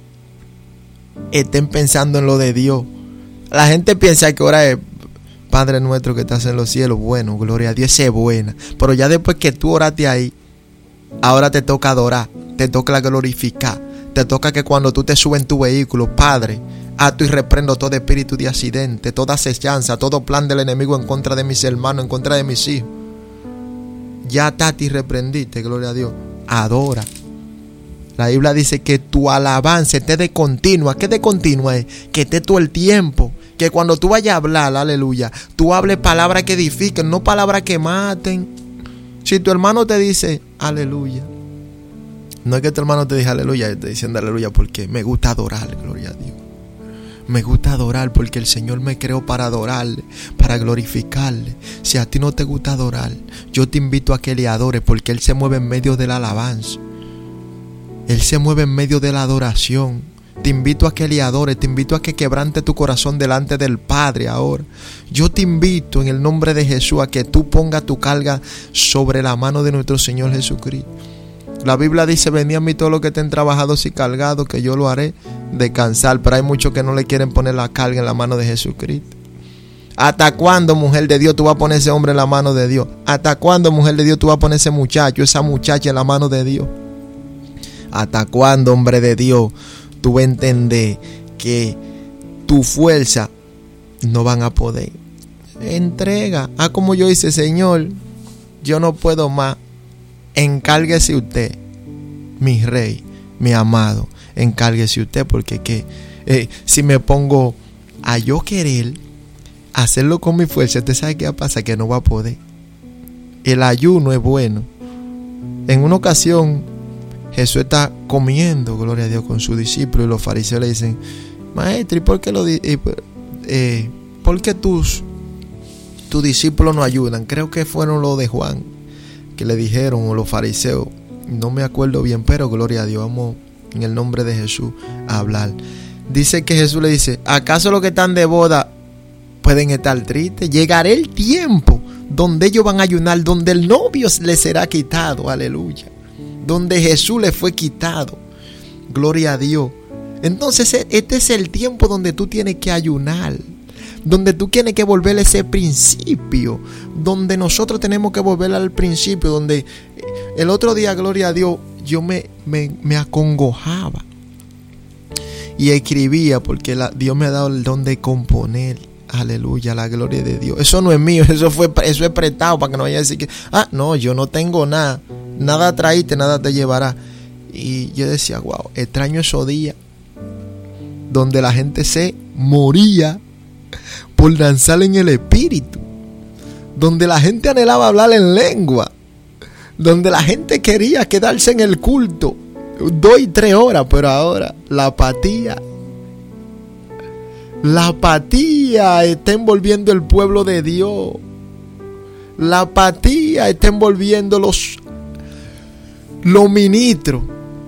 A: estén pensando en lo de Dios. La gente piensa que orar es: Padre nuestro que estás en los cielos. Bueno, gloria a Dios, esa es buena. Pero ya después que tú oraste ahí, ahora te toca adorar, te toca glorificar, te toca que cuando tú te subes en tu vehículo, Padre, ato y reprendo todo espíritu de accidente, toda acechanza, todo plan del enemigo en contra de mis hermanos, en contra de mis hijos. Ya Tati reprendiste, gloria a Dios. Adora. La Biblia dice que tu alabanza esté de continua. ¿Qué de continua es? Que esté todo el tiempo. Que cuando tú vayas a hablar, aleluya, tú hables palabras que edifiquen, no palabras que maten. Si tu hermano te dice aleluya, no es que tu hermano te diga aleluya, yo te diciendo aleluya porque me gusta adorar, gloria a Dios. Me gusta adorar porque el Señor me creó para adorarle, para glorificarle. Si a ti no te gusta adorar, yo te invito a que le adores, porque Él se mueve en medio de la alabanza. Él se mueve en medio de la adoración. Te invito a que le adores, te invito a que quebrante tu corazón delante del Padre ahora. Yo te invito en el nombre de Jesús a que tú pongas tu carga sobre la mano de nuestro Señor Jesucristo. La Biblia dice: venid a mí todos los que estén trabajados y cargados, que yo lo haré descansar. Pero hay muchos que no le quieren poner la carga en la mano de Jesucristo. ¿Hasta cuándo, mujer de Dios, tú vas a poner ese hombre en la mano de Dios? ¿Hasta cuándo, mujer de Dios, tú vas a poner ese muchacho, esa muchacha en la mano de Dios? ¿Hasta cuándo, hombre de Dios, tú vas a entender que tu fuerza no van a poder? Entrega. Ah, como yo hice: Señor, yo no puedo más. Encárguese usted, mi rey, mi amado. Encárguese usted, porque que, eh, si me pongo a yo querer hacerlo con mi fuerza, usted sabe qué pasa, que no va a poder. El ayuno es bueno. En una ocasión, Jesús está comiendo, gloria a Dios, con sus discípulos, y los fariseos le dicen: Maestro, ¿y por qué, lo di- eh, ¿por qué tus, tus discípulos no ayudan? Creo que fueron los de Juan que le dijeron, o los fariseos, no me acuerdo bien, pero gloria a Dios, vamos en el nombre de Jesús a hablar. Dice que Jesús le dice: ¿acaso los que están de boda pueden estar tristes? Llegará el tiempo donde ellos van a ayunar, donde el novio les será quitado, aleluya, donde Jesús les fue quitado, gloria a Dios. Entonces este es el tiempo donde tú tienes que ayunar, donde tú tienes que volver a ese principio, donde nosotros tenemos que volver al principio, donde el otro día, gloria a Dios, yo me, me, me acongojaba y escribía porque la, Dios me ha dado el don de componer, aleluya, la gloria de Dios. Eso no es mío, eso fue eso es prestado, para que no vaya a decir que, ah, no, yo no tengo nada, nada traíste, nada te llevará. Y yo decía, wow, extraño esos días donde la gente se moría por danzar en el espíritu, donde la gente anhelaba hablar en lengua, donde la gente quería quedarse en el culto dos y tres horas, pero ahora la apatía, la apatía está envolviendo el pueblo de Dios, la apatía está envolviendo los, los ministros.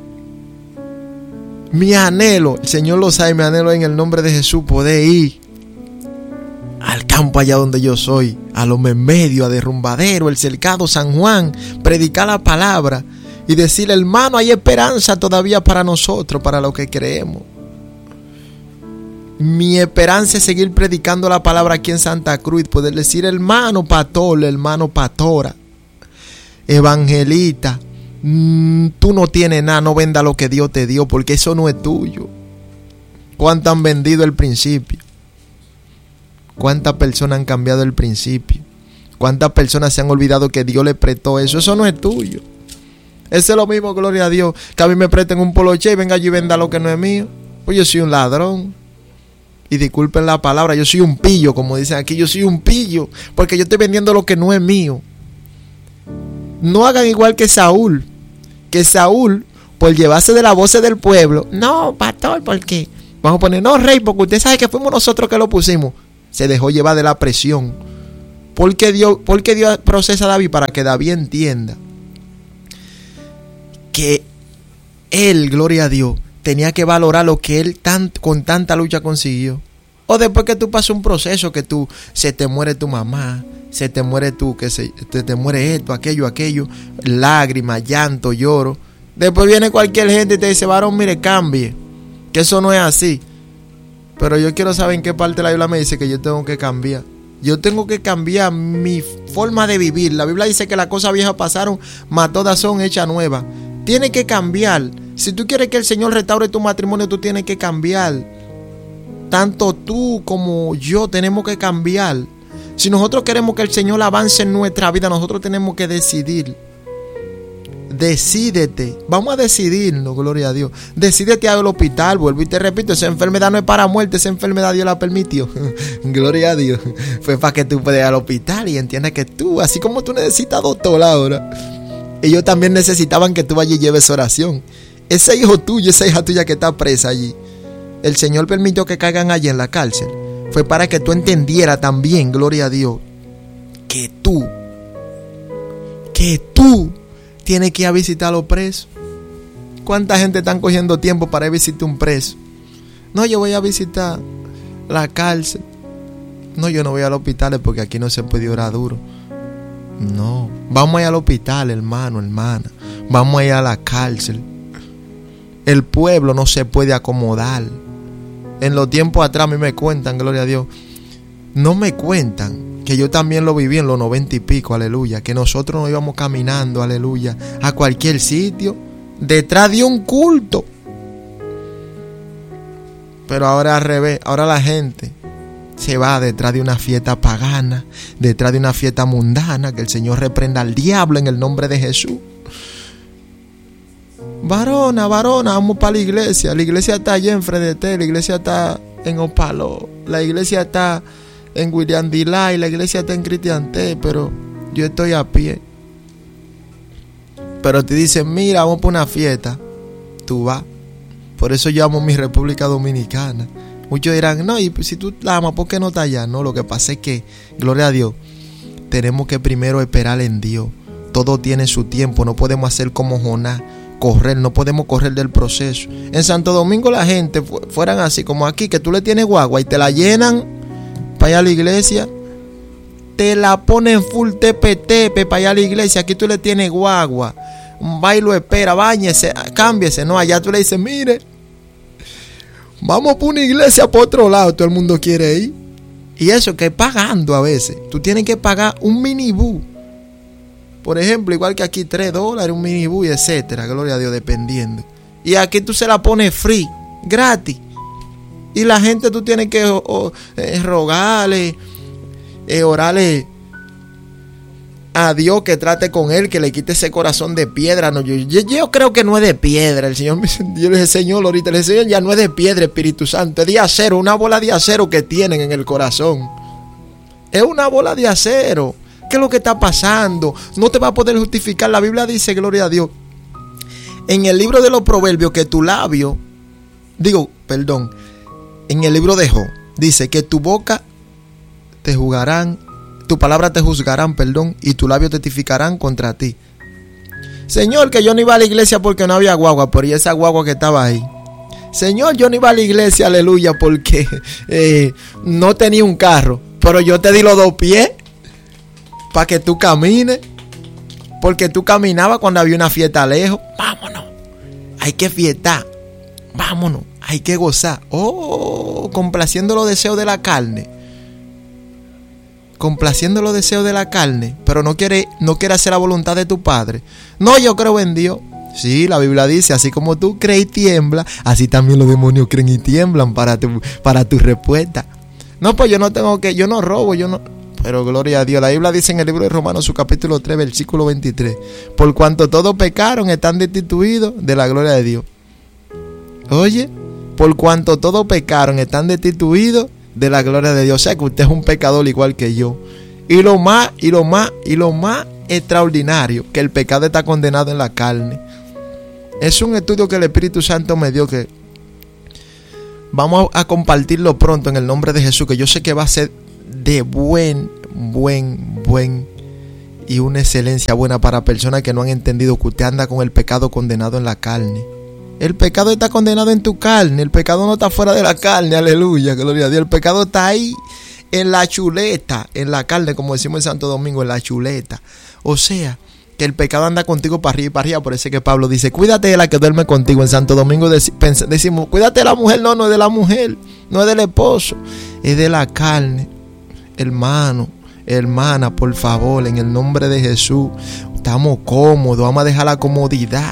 A: Mi anhelo, el Señor lo sabe, mi anhelo en el nombre de Jesús, poder ir al campo allá donde yo soy, a los Memedios, a Derrumbadero, el Cercado, San Juan, predicar la palabra y decir, hermano, hay esperanza todavía para nosotros, para los que creemos. Mi esperanza es seguir predicando la palabra aquí en Santa Cruz, poder decir, hermano pastor, hermano pastora, evangelista, mmm, tú no tienes nada, no venda lo que Dios te dio, porque eso no es tuyo. ¿Cuánto han vendido el principio? ¿Cuántas personas han cambiado el principio? ¿Cuántas personas se han olvidado que Dios le prestó eso? Eso no es tuyo. Eso es lo mismo, gloria a Dios, que a mí me presten un poloche y venga yo y venda lo que no es mío. Pues yo soy un ladrón. Y disculpen la palabra, yo soy un pillo, como dicen aquí, yo soy un pillo, porque yo estoy vendiendo lo que no es mío. No hagan igual que Saúl, que Saúl, por llevarse de la voz del pueblo, no, pastor, ¿por qué? Vamos a poner, no, rey, porque usted sabe que fuimos nosotros que lo pusimos. Se dejó llevar de la presión. Porque Dios, porque Dios procesa a David para que David entienda que él, gloria a Dios, tenía que valorar lo que él tan, con tanta lucha consiguió. O después que tú pasas un proceso, que tú, se te muere tu mamá, se te muere tú, que se te, te muere esto, aquello, aquello, lágrimas, llanto, lloro. Después viene cualquier gente y te dice, varón, mire, cambie, que eso no es así. Pero yo quiero saber en qué parte de la Biblia me dice que yo tengo que cambiar. Yo tengo que cambiar mi forma de vivir. La Biblia dice que las cosas viejas pasaron, mas todas son hechas nuevas. Tienes que cambiar. Si tú quieres que el Señor restaure tu matrimonio, tú tienes que cambiar. Tanto tú como yo tenemos que cambiar. Si nosotros queremos que el Señor avance en nuestra vida, nosotros tenemos que decidir. Decídete, vamos a decidirnos, gloria a Dios. Decídete al hospital, vuelvo y te repito, esa enfermedad no es para muerte, esa enfermedad Dios la permitió. Gloria a Dios. Fue para que tú puedas ir al hospital y entiendas que tú, así como tú necesitas doctor ahora, ellos también necesitaban que tú vayas y lleves oración. Ese hijo tuyo, esa hija tuya que está presa allí, el Señor permitió que caigan allí en la cárcel. Fue para que tú entendieras también, gloria a Dios, que tú, que tú tienes que ir a visitar a los presos. ¿Cuánta gente están cogiendo tiempo para ir a visitar un preso? No, yo voy a visitar la cárcel. No, yo no voy al hospital porque aquí no se puede orar duro. No, vamos a ir al hospital, hermano, hermana. Vamos a ir a la cárcel. El pueblo no se puede acomodar. En los tiempos atrás a mí me cuentan, gloria a Dios, no me cuentan que yo también lo viví en los noventa y pico, aleluya, que nosotros nos íbamos caminando, aleluya, a cualquier sitio, detrás de un culto. Pero ahora al revés, ahora la gente se va detrás de una fiesta pagana, detrás de una fiesta mundana, que el Señor reprenda al diablo en el nombre de Jesús. Varona, varona, vamos para la iglesia. La iglesia está allá en Fredete, la iglesia está en Opaló, la iglesia está en William Dilay, la iglesia está en Cristianté, pero yo estoy a pie. Pero te dicen, mira, vamos para una fiesta, tú vas. Por eso yo amo mi República Dominicana. Muchos dirán, no, y si tú la amas, ¿por qué no estás allá? No, lo que pasa es que, gloria a Dios, tenemos que primero esperar en Dios. Todo tiene su tiempo, no podemos hacer como Jonás, correr, no podemos correr del proceso. En Santo Domingo la gente fu- fueran así como aquí, que tú le tienes guagua y te la llenan para ir a la iglesia te la ponen full tepe-tepe para allá a la iglesia. Aquí tú le tienes guagua, un bailo espera, báñese, cámbiese. No, allá tú le dices, mire, vamos por una iglesia por otro lado, todo el mundo quiere ir. Y eso que pagando a veces. Tú tienes que pagar un minibús. Por ejemplo, igual que aquí tres dólares, un minibús, etcétera. Gloria a Dios, dependiendo. Y aquí tú se la pones free, gratis. Y la gente tú tienes que o, o, eh, rogarle, eh, orarle a Dios que trate con él, que le quite ese corazón de piedra. No, yo, yo, yo creo que no es de piedra. El Señor, yo le dije, Señor, ahorita le dije, ya no es de piedra, Espíritu Santo. Es de acero, una bola de acero que tienen en el corazón. Es una bola de acero. ¿Qué es lo que está pasando? No te va a poder justificar. La Biblia dice, gloria a Dios, en el libro de los Proverbios, que tu labio, digo, perdón, en el libro de Job, dice que tu boca te juzgarán, tu palabra te juzgarán, perdón, y tu labio testificarán contra ti. Señor, que yo no iba a la iglesia porque no había guagua, pero y esa guagua que estaba ahí. Señor, yo no iba a la iglesia, aleluya, porque eh, no tenía un carro, pero yo te di los dos pies para que tú camines, porque tú caminabas cuando había una fiesta lejos. Vámonos, hay que fiestar, vámonos, hay que gozar. Oh, complaciendo los deseos de la carne, complaciendo los deseos de la carne, pero no quiere, no quiere hacer la voluntad de tu Padre. No, yo creo en Dios. Sí, la Biblia dice, así como tú crees y tiemblas, así también los demonios creen y tiemblan para tu, para tu respuesta. No, pues yo no tengo que, yo no robo, yo no... Pero gloria a Dios, la Biblia dice en el libro de Romanos, su capítulo tres, versículo veintitrés, por cuanto todos pecaron, están destituidos de la gloria de Dios. Oye, por cuanto todos pecaron, están destituidos de la gloria de Dios. O sea que usted es un pecador igual que yo. Y lo más, y lo más, y lo más extraordinario, que el pecado está condenado en la carne. Es un estudio que el Espíritu Santo me dio, que vamos a compartirlo pronto en el nombre de Jesús, que yo sé que va a ser de buen, buen, buen y una excelencia buena para personas que no han entendido que usted anda con el pecado condenado en la carne. El pecado está condenado en tu carne, el pecado no está fuera de la carne, aleluya, gloria a Dios. El pecado está ahí en la chuleta, en la carne, como decimos en Santo Domingo, en la chuleta. O sea, que el pecado anda contigo para arriba y para arriba. Por eso es que Pablo dice, cuídate de la que duerme contigo. En Santo Domingo decimos, cuídate de la mujer. No, no es de la mujer, no es del esposo, es de la carne. Hermano, hermana, por favor, en el nombre de Jesús, estamos cómodos, vamos a dejar la comodidad.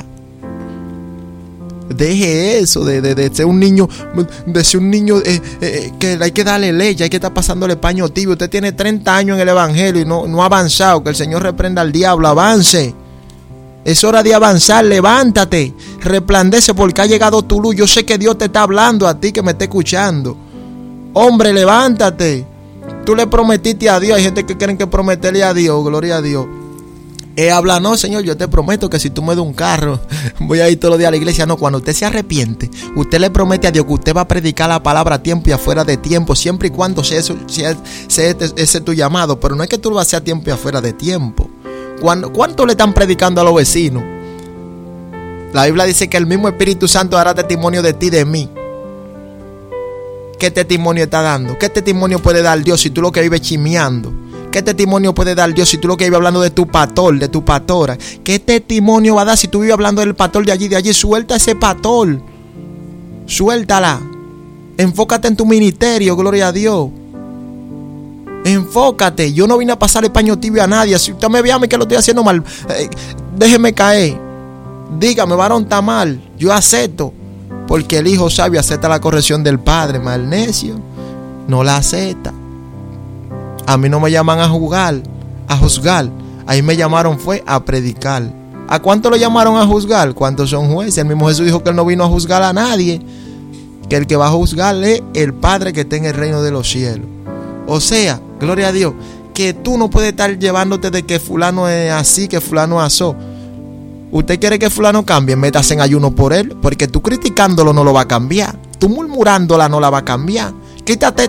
A: Deje eso de, de, de ser un niño, de ser un niño eh, eh, que hay que darle leche, hay que estar pasándole paño tibio. Usted tiene treinta años en el evangelio y no, no ha avanzado. Que el Señor reprenda al diablo, avance. Es hora de avanzar, levántate, resplandece porque ha llegado tu luz. Yo sé que Dios te está hablando a ti que me está escuchando. Hombre, levántate. Tú le prometiste a Dios. Hay gente que quieren que prometerle a Dios, gloria a Dios. Eh, habla, no, Señor, yo te prometo que si tú me das un carro, voy a ir todos los días a la iglesia. No, cuando usted se arrepiente, usted le promete a Dios que usted va a predicar la palabra a tiempo y afuera de tiempo, siempre y cuando sea, eso, sea, sea ese, ese tu llamado. Pero no es que tú lo vas a hacer a tiempo y afuera de tiempo. Cuando, ¿Cuánto le están predicando a los vecinos? La Biblia dice que el mismo Espíritu Santo dará testimonio de ti y de mí. ¿Qué testimonio está dando? ¿Qué testimonio puede dar Dios si tú lo que vives chismeando? ¿Qué testimonio puede dar Dios si tú lo que vives hablando de tu pastor, de tu pastora? ¿Qué testimonio va a dar si tú vives hablando del pastor de allí, de allí? Suelta ese pastor. Suéltala. Enfócate en tu ministerio, gloria a Dios. Enfócate. Yo no vine a pasarle paño tibio a nadie. Si usted me ve a mí que lo estoy haciendo mal, eh, déjeme caer. Dígame, varón, está mal. Yo acepto. Porque el hijo sabio acepta la corrección del padre, mas el necio no la acepta. A mí no me llaman a juzgar, a juzgar. Ahí me llamaron fue a predicar. ¿A cuánto lo llamaron a juzgar? ¿Cuántos son jueces? El mismo Jesús dijo que él no vino a juzgar a nadie, que el que va a juzgar es el Padre que está en el reino de los cielos. O sea, gloria a Dios, que tú no puedes estar llevándote de que fulano es así, que fulano es así. ¿Usted quiere que fulano cambie? Métase en ayuno por él, porque tú criticándolo no lo va a cambiar. Tú murmurándola no la va a cambiar. Quítate.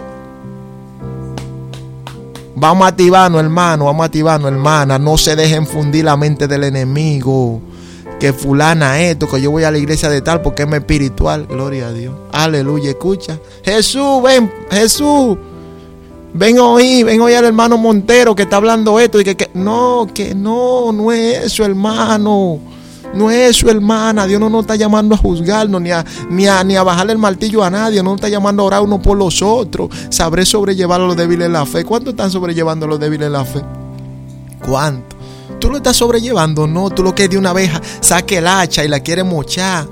A: Vamos a activarnos, hermano, vamos a activarnos, hermana. No se dejen fundir la mente del enemigo. Que fulana esto, que yo voy a la iglesia de tal porque es mi espiritual. Gloria a Dios. Aleluya, escucha. Jesús, ven, Jesús. ven hoy, ven hoy al hermano Montero que está hablando esto. Y que, que no, que no, no es eso, hermano. No es eso, hermana. Dios no nos está llamando a juzgarnos ni a, ni a, ni a bajarle el martillo a nadie. No nos está llamando a orar uno por los otros. Sabré sobrellevar a los débiles en la fe. ¿Cuánto están sobrellevando a los débiles en la fe? ¿Cuánto? ¿Tú lo estás sobrellevando? No, tú lo que de una vez saque el hacha y la quieres mochar.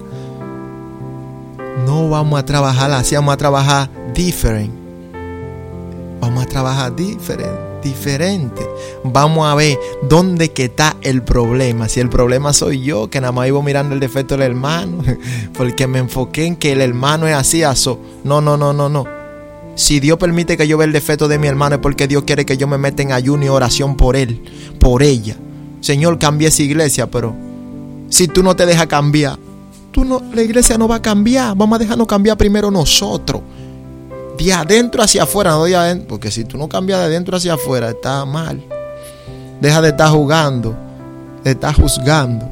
A: No vamos a trabajar así, vamos a trabajar diferente. Vamos a trabajar diferente, diferente. Vamos a ver dónde que está el problema. Si el problema soy yo, que nada más iba mirando el defecto del hermano, porque me enfoqué en que el hermano es así, aso. No, no, no, no, no. Si Dios permite que yo vea el defecto de mi hermano, es porque Dios quiere que yo me meta en ayuno y oración por él, por ella. Señor, cambie esa iglesia, pero si tú no te dejas cambiar, tú no, la iglesia no va a cambiar. Vamos a dejarnos cambiar primero nosotros. De adentro hacia afuera, no de adentro, porque si tú no cambias de adentro hacia afuera, está mal. Deja de estar jugando, de estar juzgando.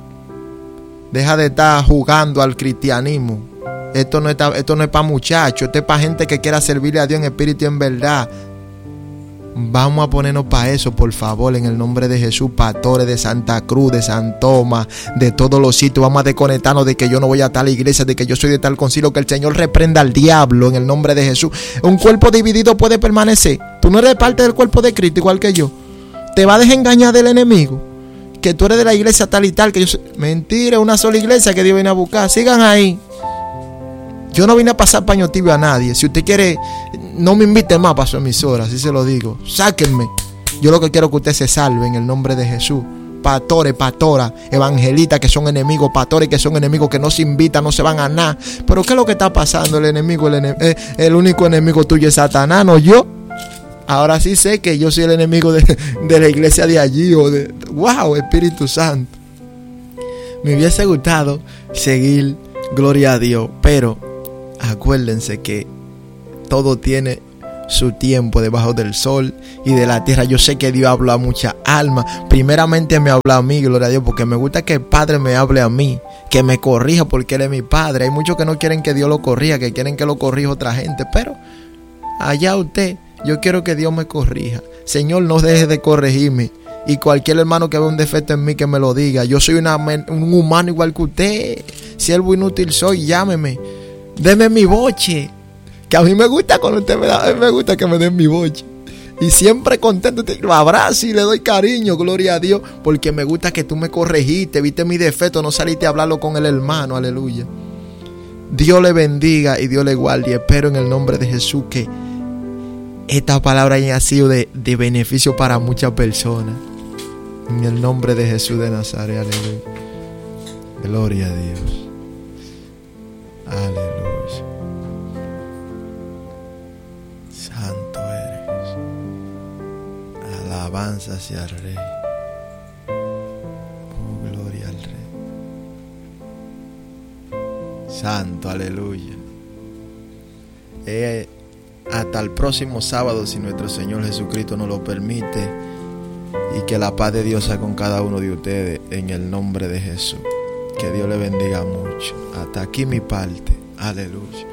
A: Deja de estar jugando al cristianismo. Esto no, está, esto no es para muchachos, esto es para gente que quiera servirle a Dios en espíritu y en verdad. Vamos a ponernos para eso, por favor, en el nombre de Jesús. Pastores de Santa Cruz, de San Tomás, de todos los sitios. Vamos a desconectarnos de que yo no voy a tal iglesia, de que yo soy de tal concilio. Que el Señor reprenda al diablo en el nombre de Jesús. Un cuerpo dividido puede permanecer. Tú no eres parte del cuerpo de Cristo igual que yo. Te va a dejar engañar del enemigo, que tú eres de la iglesia tal y tal, que yo soy... Mentira, una sola iglesia que Dios viene a buscar. Sigan ahí. Yo no vine a pasar paño tibio a nadie. Si usted quiere, no me invite más para su emisora, así se lo digo. Sáquenme. Yo lo que quiero es que usted se salve en el nombre de Jesús. Pastores, pastoras, evangelistas que son enemigos, pastores que son enemigos, que no se invitan, no se van a nada. Pero ¿qué es lo que está pasando? El enemigo, el, enem eh, el único enemigo tuyo es Satanás, no yo. Ahora sí sé que yo soy el enemigo de, de la iglesia de allí. O de, wow, Espíritu Santo. Me hubiese gustado seguir, gloria a Dios, pero acuérdense que todo tiene su tiempo debajo del sol y de la tierra. Yo sé que Dios habla a muchas almas. Primeramente me habla a mí, gloria a Dios, porque me gusta que el Padre me hable a mí, que me corrija porque Él es mi Padre. Hay muchos que no quieren que Dios lo corrija, que quieren que lo corrija otra gente, pero allá usted, yo quiero que Dios me corrija. Señor, no deje de corregirme. Y cualquier hermano que vea un defecto en mí, que me lo diga. Yo soy una, un humano igual que usted. Siervo inútil soy, llámeme. Deme mi boche, que a mí me gusta cuando usted me da, a mí me gusta que me den mi boche. Y siempre contento, te lo abrazo y le doy cariño, gloria a Dios, porque me gusta que tú me corregiste, viste mi defecto, no saliste a hablarlo con el hermano, aleluya. Dios le bendiga y Dios le guarde. Espero en el nombre de Jesús que esta palabra haya sido de, de beneficio para muchas personas. En el nombre de Jesús de Nazaret, aleluya. Gloria a Dios. Aleluya. Santo eres. Alabanza hacia el Rey. Oh, gloria al Rey. Santo, aleluya. Eh, hasta el próximo sábado, si nuestro Señor Jesucristo nos lo permite. Y que la paz de Dios sea con cada uno de ustedes en el nombre de Jesús. Que Dios le bendiga mucho. Hasta aquí mi parte. Aleluya.